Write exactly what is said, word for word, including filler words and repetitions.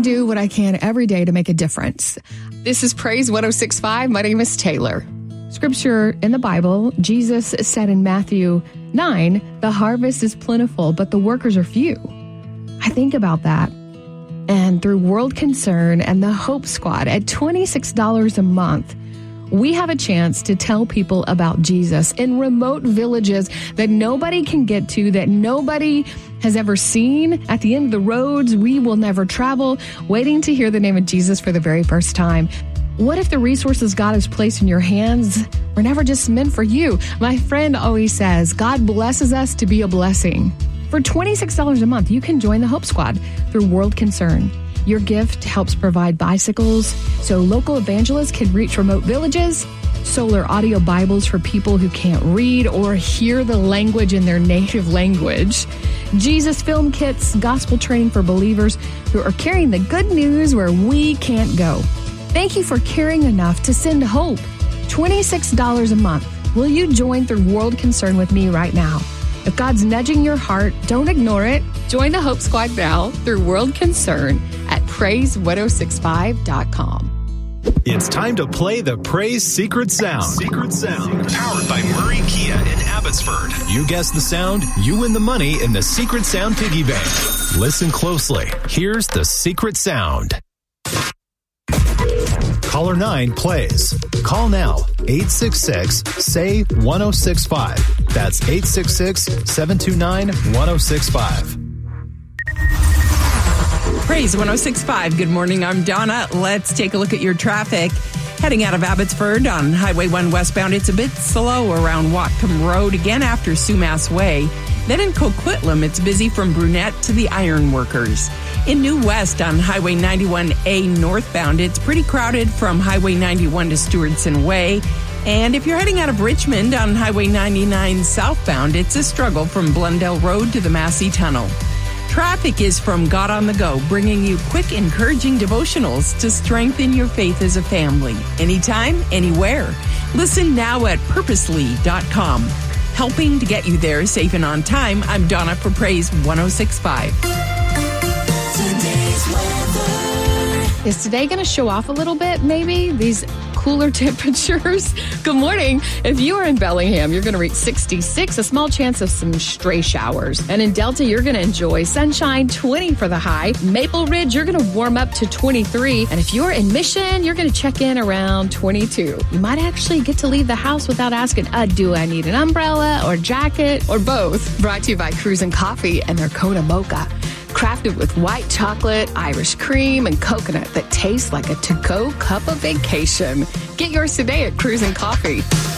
do what I can every day to make a difference. This is Praise one oh six point five. My name is Taylor. Scripture in the Bible, Jesus said in Matthew nine, the harvest is plentiful, but the workers are few. I think about that. And through World Concern and the Hope Squad at twenty-six dollars a month, we have a chance to tell people about Jesus in remote villages that nobody can get to, that nobody has ever seen. At the end of the roads, we will never travel, waiting to hear the name of Jesus for the very first time. What if the resources God has placed in your hands were never just meant for you? My friend always says, God blesses us to be a blessing. For twenty-six dollars a month, you can join the Hope Squad through World Concern. Your gift helps provide bicycles so local evangelists can reach remote villages, solar audio Bibles for people who can't read or hear the language in their native language, Jesus film kits, gospel training for believers who are carrying the good news where we can't go. Thank you for caring enough to send hope. twenty-six dollars a month. Will you join through World Concern with me right now? If God's nudging your heart, don't ignore it. Join the Hope Squad now through World Concern at praise one oh six five dot com. It's time to play the Praise Secret Sound. Secret Sound. Powered by Murray Kia in Abbotsford. You guess the sound, you win the money in the Secret Sound Piggy Bank. Listen closely. Here's the Secret Sound. Caller nine plays. Call now. eight six six, S A Y, one oh six five. That's eight six six, seven two nine, one oh six five. Praise one oh six point five. Good morning. I'm Donna. Let's take a look at your traffic. Heading out of Abbotsford on Highway one westbound, it's a bit slow around Whatcom Road, again after Sumas Way. Then in Coquitlam, it's busy from Brunette to the Ironworkers. In New West on Highway ninety-one A northbound, it's pretty crowded from Highway ninety-one to Stewardson Way. And if you're heading out of Richmond on Highway ninety-nine southbound, it's a struggle from Blundell Road to the Massey Tunnel. Traffic is from God on the Go, bringing you quick, encouraging devotionals to strengthen your faith as a family. Anytime, anywhere. Listen now at purposely dot com. Helping to get you there safe and on time, I'm Donna for Praise one oh six point five. Today's weather. Is today going to show off a little bit, maybe? These cooler temperatures? Good morning. If you are in Bellingham, you're going to reach sixty-six, a small chance of some stray showers. And in Delta, you're going to enjoy sunshine, twenty for the high. Maple Ridge, you're going to warm up to twenty-three. And if you're in Mission, you're going to check in around twenty-two. You might actually get to leave the house without asking, uh, do I need an umbrella or jacket or both? Brought to you by Cruisin' Coffee and their Kona Mocha. Crafted with white chocolate, Irish cream, and coconut that tastes like a to-go cup of vacation. Get yours today at Cruisin' Coffee.